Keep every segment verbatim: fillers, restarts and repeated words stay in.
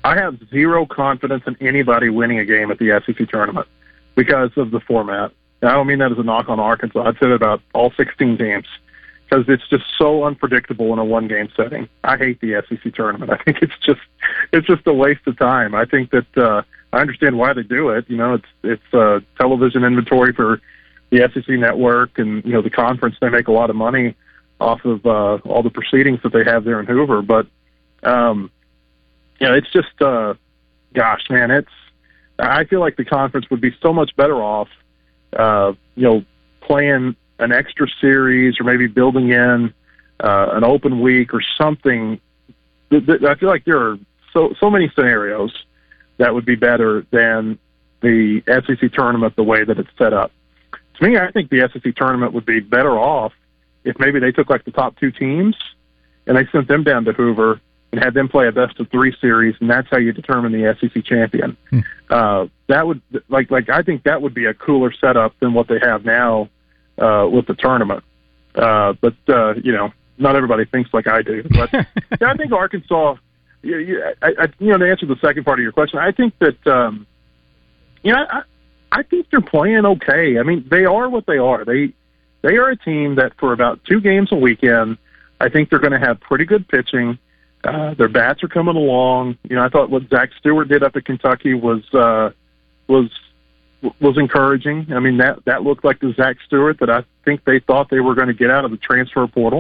I have zero confidence in anybody winning a game at the S E C tournament because of the format. And I don't mean that as a knock on Arkansas. I'd say that about all sixteen teams because it's just so unpredictable in a one-game setting. I hate the S E C tournament. I think it's just it's just a waste of time. I think that uh, I understand why they do it. You know, it's it's uh, television inventory for the S E C network, and you know the conference. They make a lot of money off of uh, all the proceedings that they have there in Hoover. But um, you know, it's just uh, gosh, man, it's. I feel like the conference would be so much better off, uh, you know, playing an extra series or maybe building in uh, an open week or something. I feel like there are so so many scenarios that would be better than the S E C tournament the way that it's set up. To me, I think the S E C tournament would be better off if maybe they took like the top two teams and they sent them down to Hoover and had them play a best of three series, and that's how you determine the S E C champion. Hmm. Uh, that would like like I think that would be a cooler setup than what they have now uh, with the tournament. Uh, but uh, you know, not everybody thinks like I do. But yeah, I think Arkansas. You, you, I, I, you know, to answer the second part of your question, I think that um, you know, I, I think they're playing okay. I mean, they are what they are. They they are a team that for about two games a weekend, I think they're going to have pretty good pitching. Uh, their bats are coming along. You know, I thought what Zach Stewart did up at Kentucky was uh, was was encouraging. I mean, that that looked like the Zach Stewart that I think they thought they were going to get out of the transfer portal.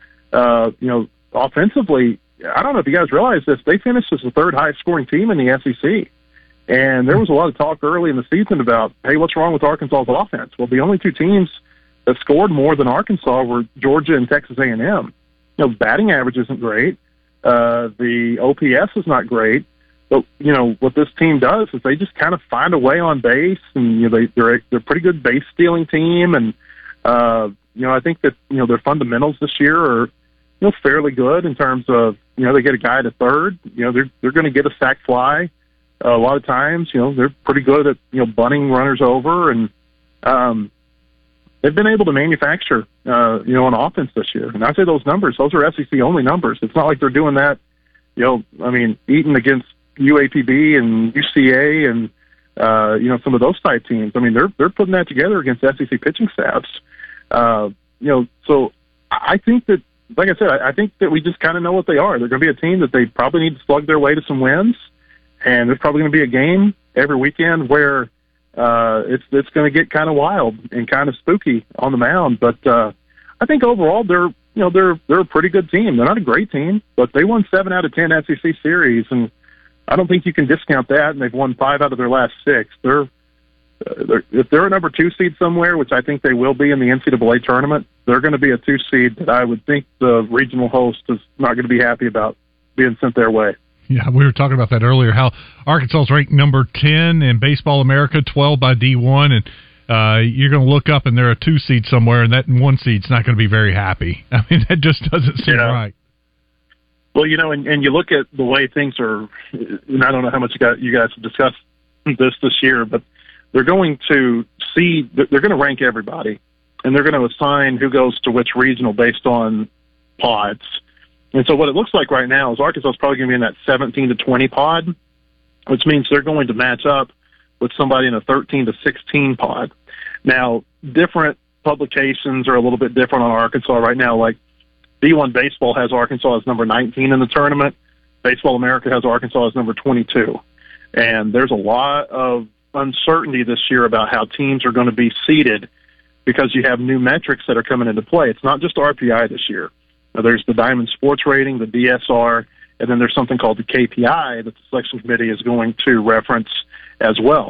Uh, you know, offensively, I don't know if you guys realize this, they finished as the third highest scoring team in the S E C. And there was a lot of talk early in the season about, hey, what's wrong with Arkansas's offense? Well, the only two teams that scored more than Arkansas were Georgia and Texas A and M. You know, batting average isn't great. Uh, the O P S is not great, but you know what this team does is they just kind of find a way on base, and you know they they're a, they're a pretty good base stealing team, and uh, you know I think that you know their fundamentals this year are you know fairly good in terms of you know they get a guy to third, you know they're they're going to get a sac fly uh, a lot of times, you know they're pretty good at you know bunting runners over, and um, they've been able to manufacture, uh, you know, an offense this year. And I say those numbers, those are S E C only numbers. It's not like they're doing that, you know, I mean, Eaton against U A P B and U C A and, uh, you know, some of those type teams. I mean, they're, they're putting that together against S E C pitching staffs. Uh, you know, so I think that, like I said, I, I think that we just kind of know what they are. They're going to be a team that they probably need to slug their way to some wins. And there's probably going to be a game every weekend where, Uh, it's it's going to get kind of wild and kind of spooky on the mound, but uh, I think overall they're you know they're they're a pretty good team. They're not a great team, but they won seven out of ten S E C series, and I don't think you can discount that. And they've won five out of their last six. They're, uh, they're if they're a number two seed somewhere, which I think they will be in the N C double A tournament, they're going to be a two seed that I would think the regional host is not going to be happy about being sent their way. Yeah, we were talking about that earlier, how Arkansas is ranked number ten in Baseball America, twelve by D one, and uh, you're going to look up and they're a two seed somewhere, and that one seed's not going to be very happy. I mean, that just doesn't seem yeah. right. Well, you know, and, and you look at the way things are, and I don't know how much you guys, you guys have discussed this this year, but they're going to see, they're going to rank everybody, and they're going to assign who goes to which regional based on pods. And so what it looks like right now is Arkansas is probably going to be in that seventeen to twenty pod, which means they're going to match up with somebody in a thirteen to sixteen pod. Now, different publications are a little bit different on Arkansas right now. Like D one Baseball has Arkansas as number nineteen in the tournament. Baseball America has Arkansas as number twenty-two. And there's a lot of uncertainty this year about how teams are going to be seeded because you have new metrics that are coming into play. It's not just R P I this year. There's the Diamond Sports Rating, the D S R, and then there's something called the K P I that the selection committee is going to reference as well.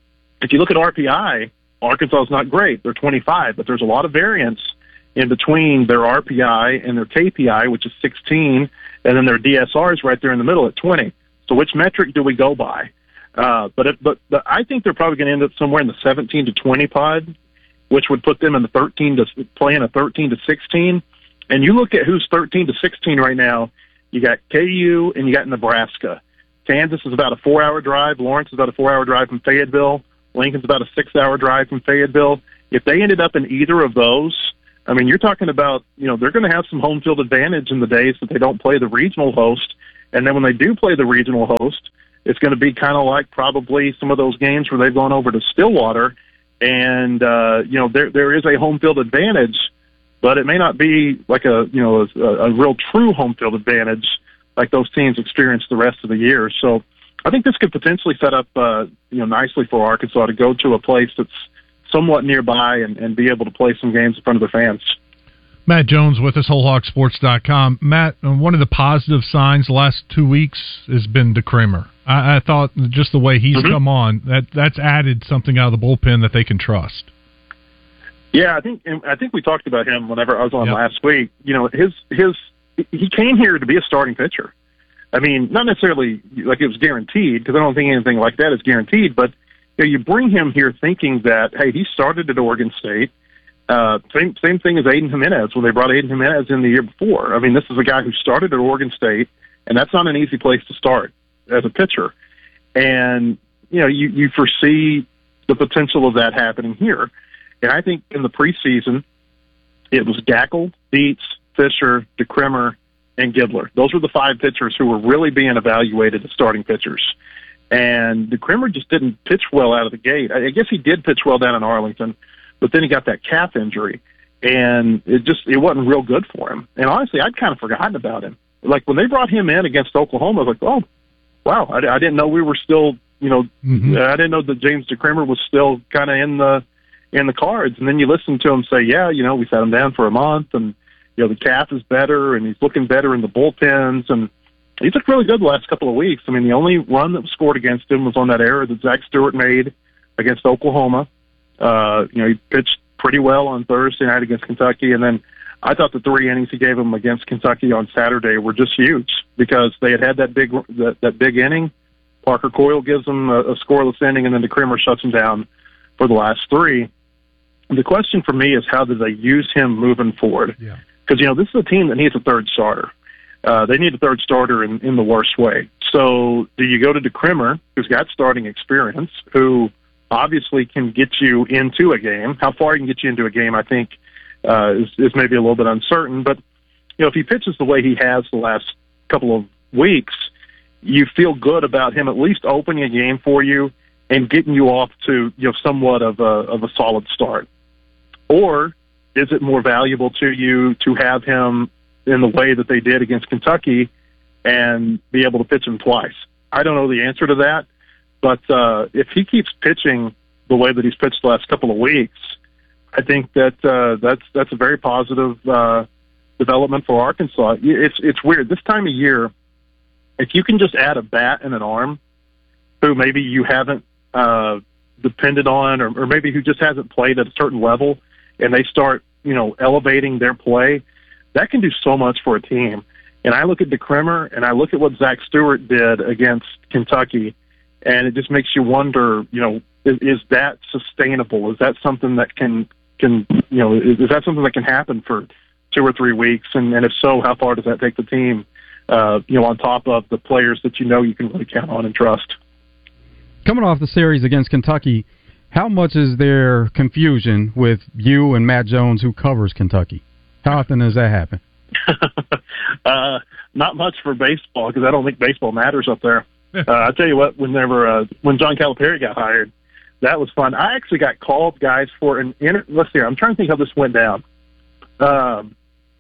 If you look at R P I, Arkansas is not great. They're twenty-five, but there's a lot of variance in between their R P I and their K P I, which is sixteen, and then their D S R is right there in the middle at twenty. So which metric do we go by? Uh, but, it, but but I think they're probably going to end up somewhere in the seventeen to twenty pod, which would put them in the thirteen to playing a thirteen to sixteen. And you look at who's thirteen to sixteen right now, you got K U and you got Nebraska. Kansas is about a four-hour drive. Lawrence is about a four-hour drive from Fayetteville. Lincoln's about a six-hour drive from Fayetteville. If they ended up in either of those, I mean, you're talking about, you know, they're going to have some home field advantage in the days that they don't play the regional host. And then when they do play the regional host, it's going to be kind of like probably some of those games where they've gone over to Stillwater, and uh, you know there there is a home field advantage, but it may not be like a you know a, a real true home field advantage like those teams experience the rest of the year. So I think this could potentially set up uh, you know nicely for Arkansas to go to a place that's somewhat nearby and, and be able to play some games in front of the fans. Matt Jones with us, whole hog sports dot com. Matt, one of the positive signs the last two weeks has been DeCremer. I, I thought just the way he's mm-hmm. come on, that that's added something out of the bullpen that they can trust. Yeah, I think I think we talked about him whenever I was on yep. last week. You know, his his he came here to be a starting pitcher. I mean, not necessarily like it was guaranteed, because I don't think anything like that is guaranteed. But you know, you bring him here thinking that, hey, he started at Oregon State. Uh, same same thing as Aiden Jimenez when they brought Aiden Jimenez in the year before. I mean, this is a guy who started at Oregon State, and that's not an easy place to start as a pitcher. And you know, you you foresee the potential of that happening here. And I think in the preseason, it was Gackle, Dietz, Fisher, DeCremer, and Gidler. Those were the five pitchers who were really being evaluated as starting pitchers. And DeCremer just didn't pitch well out of the gate. I guess he did pitch well down in Arlington, but then he got that calf injury, and it just it wasn't real good for him. And honestly, I'd kind of forgotten about him. Like when they brought him in against Oklahoma, I was like, oh, wow, I, I didn't know we were still, you know, mm-hmm. I didn't know that James DeCremer was still kind of in the in the cards. And then you listen to him say, yeah, you know, we sat him down for a month, and you know the calf is better, and he's looking better in the bullpens, and he's looked really good the last couple of weeks. I mean, the only run that was scored against him was on that error that Zach Stewart made against Oklahoma. Uh, you know, he pitched pretty well on Thursday night against Kentucky, and then I thought the three innings he gave him against Kentucky on Saturday were just huge because they had had that big that, that big inning. Parker Coyle gives them a, a scoreless inning, and then DeCremer shuts him down for the last three. The question for me is how do they use him moving forward? Yeah. Because, you know, this is a team that needs a third starter. Uh, they need a third starter in, in the worst way. So do you go to DeCremer, who's got starting experience, who obviously can get you into a game? How far he can get you into a game, I think, uh, is, is maybe a little bit uncertain. But, you know, if he pitches the way he has the last couple of weeks, you feel good about him at least opening a game for you and getting you off to, you know, somewhat of a, of a solid start. Or is it more valuable to you to have him in the way that they did against Kentucky and be able to pitch him twice? I don't know the answer to that, but uh, if he keeps pitching the way that he's pitched the last couple of weeks, I think that uh, that's that's a very positive uh, development for Arkansas. It's it's weird this time of year. If you can just add a bat and an arm, who maybe you haven't uh, depended on, or, or maybe who just hasn't played at a certain level, and they start, you know, elevating their play, that can do so much for a team. And I look at DeCremer, and I look at what Zach Stewart did against Kentucky, and it just makes you wonder, you know, is, is that sustainable? Is that something that can, can you know, is, is that something that can happen for two or three weeks? And, and if so, how far does that take the team, uh, you know, on top of the players that you know you can really count on and trust? Coming off the series against Kentucky, how much is there confusion with you and Matt Jones, who covers Kentucky? How often does that happen? uh, not much for baseball, because I don't think baseball matters up there. Uh, I'll tell you what, whenever uh, when John Calipari got hired, that was fun. I actually got called, guys, for an inter- let's see, I'm trying to think how this went down. Um,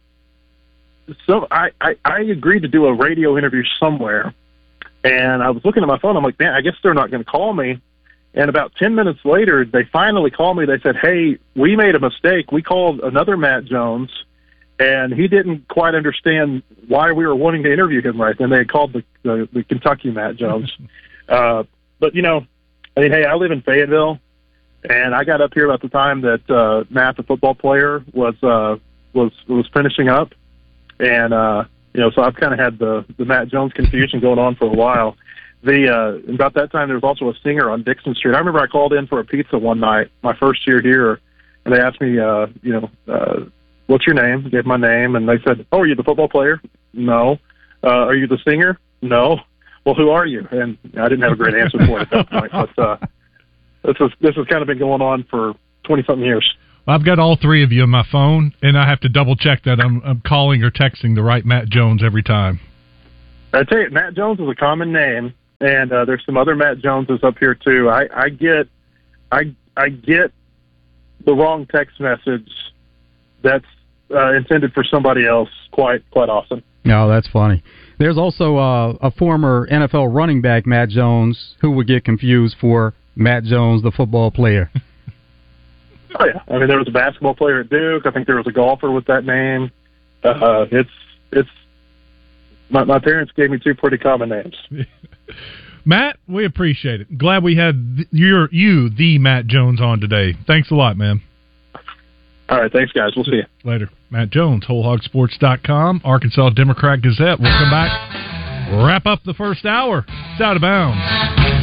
so I, I, I agreed to do a radio interview somewhere, and I was looking at my phone. I'm like, man, I guess they're not going to call me. And about ten minutes later, they finally called me. They said, hey, we made a mistake. We called another Matt Jones, and he didn't quite understand why we were wanting to interview him right then. They had called the, the, the Kentucky Matt Jones. uh, but, you know, I mean, hey, I live in Fayetteville, and I got up here about the time that uh, Matt, the football player, was uh, was was finishing up. And, uh, you know, so I've kind of had the, the Matt Jones confusion going on for a while. The uh, about that time, there was also a singer on Dixon Street. I remember I called in for a pizza one night, my first year here, and they asked me, uh, you know, uh, what's your name? I gave my name, and they said, oh, are you the football player? No. Uh, are you the singer? No. Well, who are you? And I didn't have a great answer for it at that point. But uh, this is this has kind of been going on for twenty-something years. Well, I've got all three of you on my phone, and I have to double-check that I'm, I'm calling or texting the right Matt Jones every time. I tell you, Matt Jones is a common name, and uh, there's some other Matt Joneses up here too. I, I get, I I get the wrong text message that's uh, intended for somebody else quite quite often. No, that's funny. There's also uh, a former N F L running back, Matt Jones, who would get confused for Matt Jones, the football player. Oh yeah, I mean there was a basketball player at Duke. I think there was a golfer with that name. Uh, it's it's. My, my parents gave me two pretty common names. Matt, we appreciate it. Glad we had th- your you, the Matt Jones, on today. Thanks a lot, man. All right, thanks, guys. We'll see you later. Matt Jones, whole hog sports dot com, Arkansas Democrat Gazette. We'll come back, wrap up the first hour. It's Out of Bounds.